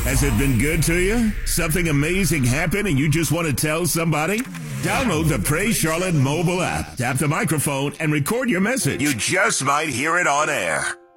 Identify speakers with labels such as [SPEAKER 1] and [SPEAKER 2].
[SPEAKER 1] Has it been good to you? Something amazing happened and you just want to tell somebody? Download the Praise Charlotte mobile app, tap the microphone, and record your message. You just might hear it on air.